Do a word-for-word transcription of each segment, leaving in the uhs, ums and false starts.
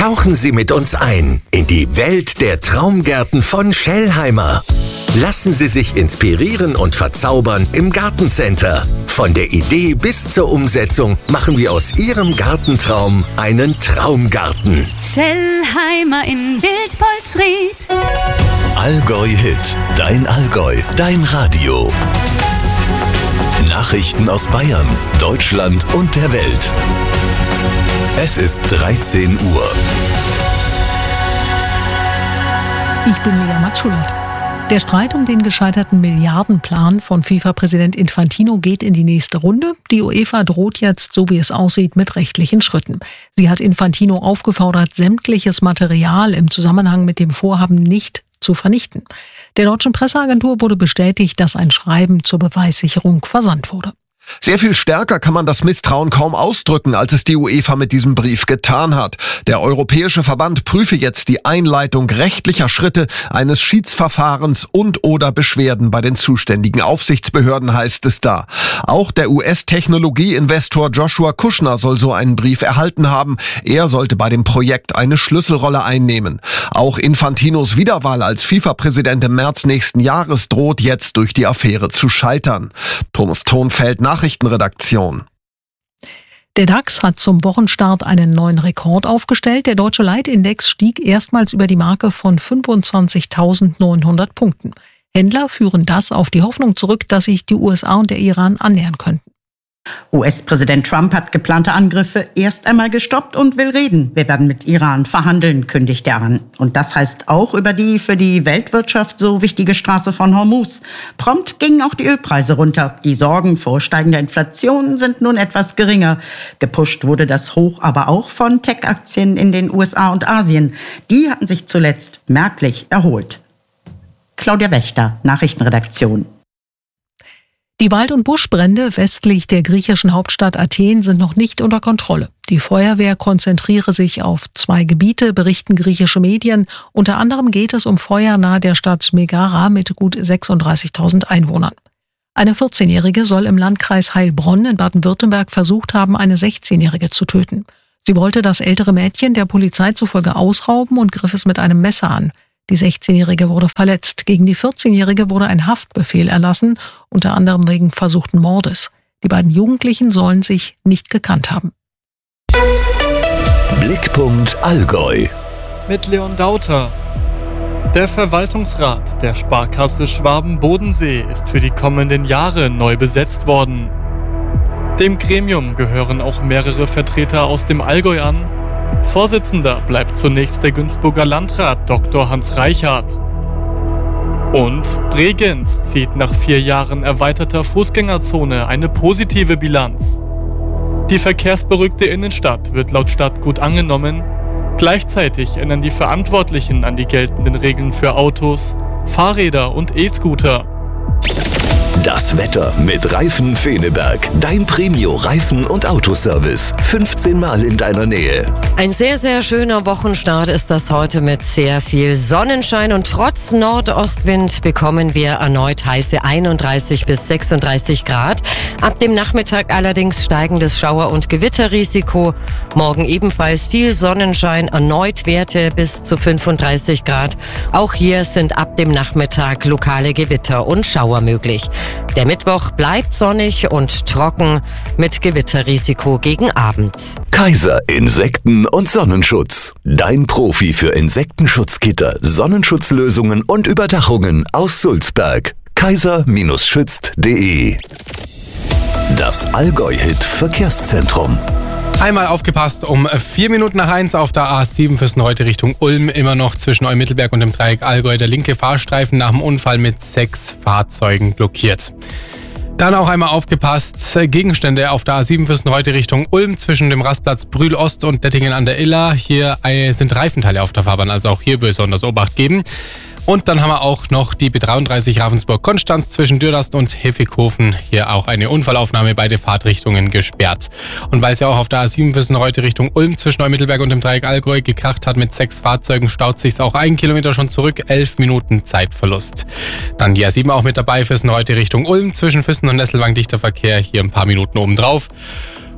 Tauchen Sie mit uns ein in die Welt der Traumgärten von Schellheimer. Lassen Sie sich inspirieren und verzaubern im Gartencenter. Von der Idee bis zur Umsetzung machen wir aus Ihrem Gartentraum einen Traumgarten. Schellheimer in Wildpolsried. Allgäu Hit, dein Allgäu, dein Radio. Nachrichten aus Bayern, Deutschland und der Welt. Es ist dreizehn Uhr. Ich bin Lea Matschulat. Der Streit um den gescheiterten Milliardenplan von FIFA-Präsident Infantino geht in die nächste Runde. Die UEFA droht jetzt, so wie es aussieht, mit rechtlichen Schritten. Sie hat Infantino aufgefordert, sämtliches Material im Zusammenhang mit dem Vorhaben nicht zu vernichten. Der deutschen Presseagentur wurde bestätigt, dass ein Schreiben zur Beweissicherung versandt wurde. Sehr viel stärker kann man das Misstrauen kaum ausdrücken, als es die UEFA mit diesem Brief getan hat. Der Europäische Verband prüfe jetzt die Einleitung rechtlicher Schritte eines Schiedsverfahrens und oder Beschwerden bei den zuständigen Aufsichtsbehörden, heißt es da. Auch der U S-Technologieinvestor Joshua Kushner soll so einen Brief erhalten haben. Er sollte bei dem Projekt eine Schlüsselrolle einnehmen. Auch Infantinos Wiederwahl als FIFA-Präsident im März nächsten Jahres droht jetzt durch die Affäre zu scheitern. Thomas Thonfeld, Nachrichtenredaktion. Der DAX hat zum Wochenstart einen neuen Rekord aufgestellt. Der deutsche Leitindex stieg erstmals über die Marke von fünfundzwanzigtausendneunhundert Punkten. Händler führen das auf die Hoffnung zurück, dass sich die U S A und der Iran annähern könnten. U S-Präsident Trump hat geplante Angriffe erst einmal gestoppt und will reden. Wir werden mit Iran verhandeln, kündigt er an. Und das heißt auch über die für die Weltwirtschaft so wichtige Straße von Hormuz. Prompt gingen auch die Ölpreise runter. Die Sorgen vor steigender Inflation sind nun etwas geringer. Gepusht wurde das hoch aber auch von Tech-Aktien in den U S A und Asien. Die hatten sich zuletzt merklich erholt. Claudia Wächter, Nachrichtenredaktion. Die Wald- und Buschbrände westlich der griechischen Hauptstadt Athen sind noch nicht unter Kontrolle. Die Feuerwehr konzentriere sich auf zwei Gebiete, berichten griechische Medien. Unter anderem geht es um Feuer nahe der Stadt Megara mit gut sechsunddreißigtausend Einwohnern. Eine vierzehnjährige soll im Landkreis Heilbronn in Baden-Württemberg versucht haben, eine sechzehnjährige zu töten. Sie wollte das ältere Mädchen der Polizei zufolge ausrauben und griff es mit einem Messer an. Die sechzehnjährige wurde verletzt. Gegen die vierzehnjährige wurde ein Haftbefehl erlassen, unter anderem wegen versuchten Mordes. Die beiden Jugendlichen sollen sich nicht gekannt haben. Blickpunkt Allgäu. Mit Leon Dauter. Der Verwaltungsrat der Sparkasse Schwaben-Bodensee ist für die kommenden Jahre neu besetzt worden. Dem Gremium gehören auch mehrere Vertreter aus dem Allgäu an. Vorsitzender bleibt zunächst der Günzburger Landrat Doktor Hans Reichhardt. Und Bregenz zieht nach vier Jahren erweiterter Fußgängerzone eine positive Bilanz. Die verkehrsberuhigte Innenstadt wird laut Stadt gut angenommen. Gleichzeitig erinnern die Verantwortlichen an die geltenden Regeln für Autos, Fahrräder und E-Scooter. Das Wetter mit Reifen Feneberg. Dein Premio-Reifen- und Autoservice. fünfzehn Mal in deiner Nähe. Ein sehr, sehr schöner Wochenstart ist das heute mit sehr viel Sonnenschein. Und trotz Nordostwind bekommen wir erneut heiße einunddreißig bis sechsunddreißig Grad. Ab dem Nachmittag allerdings steigendes Schauer- und Gewitterrisiko. Morgen ebenfalls viel Sonnenschein, erneut Werte bis zu fünfunddreißig Grad. Auch hier sind ab dem Nachmittag lokale Gewitter und Schauer möglich. Der Mittwoch bleibt sonnig und trocken mit Gewitterrisiko gegen Abend. Kaiser Insekten- und Sonnenschutz. Dein Profi für Insektenschutzgitter, Sonnenschutzlösungen und Überdachungen aus Sulzberg. kaiser schützt punkt de. Das Allgäu-Hit Verkehrszentrum. Einmal aufgepasst, um vier Minuten nach eins auf der A sieben Füssen heute Richtung Ulm, immer noch zwischen Eumittelberg und dem Dreieck Allgäu der linke Fahrstreifen nach dem Unfall mit sechs Fahrzeugen blockiert. Dann auch einmal aufgepasst, Gegenstände auf der A sieben Füssen heute Richtung Ulm zwischen dem Rastplatz Brühl Ost und Dettingen an der Iller. Hier sind Reifenteile auf der Fahrbahn, also auch hier besonders Obacht geben. Und dann haben wir auch noch die B dreiunddreißig Ravensburg-Konstanz zwischen Dürrast und Hefighofen. Hier auch eine Unfallaufnahme, beide Fahrtrichtungen gesperrt. Und weil es ja auch auf der A sieben Füssen heute Richtung Ulm zwischen Eumittelberg und dem Dreieck Allgäu gekracht hat mit sechs Fahrzeugen, staut sich's auch einen Kilometer schon zurück, elf Minuten Zeitverlust. Dann die A sieben auch mit dabei, Füssen heute Richtung Ulm zwischen Füssen und Nesselwang dichter Verkehr, hier ein paar Minuten obendrauf.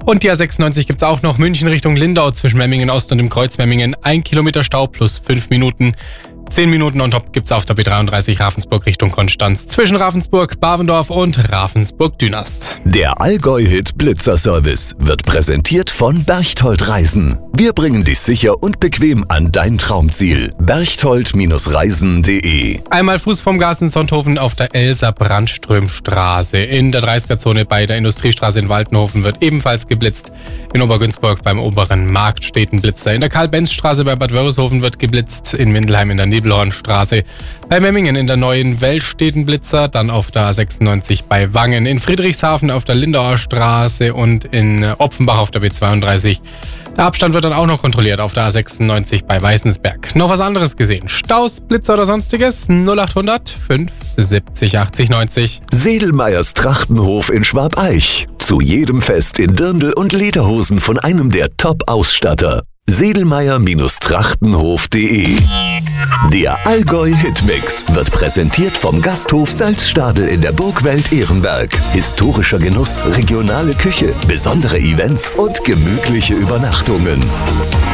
Und die A sechsundneunzig gibt's auch noch München Richtung Lindau zwischen Memmingen Ost und dem Kreuz Memmingen. Ein Kilometer Stau plus fünf Minuten. Zehn Minuten on top gibt's auf der B dreiunddreißig Ravensburg Richtung Konstanz zwischen Ravensburg, Bavendorf und Ravensburg-Dünast. Der Allgäu-Hit Blitzer-Service wird präsentiert von Berchtold Reisen. Wir bringen dich sicher und bequem an dein Traumziel. berchtold Reisen punkt de. Einmal Fuß vom Gas in Sonthofen auf der Elsa-Brandström-Straße. In der dreißiger-Zone bei der Industriestraße in Waltenhofen wird ebenfalls geblitzt. In Obergünzburg beim oberen Markt steht ein Blitzer. In der Karl-Benz-Straße bei Bad Wörishofen wird geblitzt. In Mindelheim in der Nebelhornstraße. Bei Memmingen in der Neuen Welt steht ein Blitzer, dann auf der A sechsundneunzig bei Wangen, in Friedrichshafen auf der Lindauer Straße und in Opfenbach auf der B zweiunddreißig. Der Abstand wird dann auch noch kontrolliert auf der A sechsundneunzig bei Weißensberg. Noch was anderes gesehen? Staus, Blitzer oder sonstiges? null achthundert fünf siebzig achtzig neunzig. Sedelmeyers Trachtenhof in Schwabeich. Zu jedem Fest in Dirndl und Lederhosen von einem der Top-Ausstatter. Sedelmeier Trachtenhof punkt de. Der Allgäu-Hitmix wird präsentiert vom Gasthof Salzstadel in der Burgwelt Ehrenberg. Historischer Genuss, regionale Küche, besondere Events und gemütliche Übernachtungen.